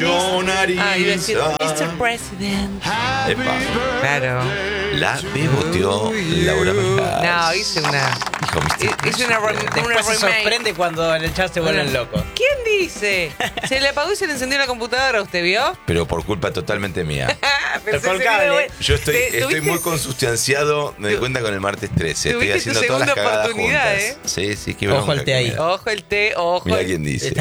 yo nariz. Ah, iba a decir Mr. President. Epa. Claro. La beboteó Laura Mejas. No, hice una. Dijo Mr. Hice una Después se remake. sorprende cuando en el chat se vuelven locos. ¿Quién dice? Se le apagó y se le encendió la computadora, ¿usted vio? Pero por culpa totalmente mía. Tocó el cable. Yo estoy ¿Tuviste? muy consustanciado, me di cuenta con el martes 13. Estoy Tuviste haciendo tu todas las segunda cagadas oportunidad, juntas. Sí, qué Ojo bronca al té que ahí. me da. Ojo el té, ojo. Mira quién dice.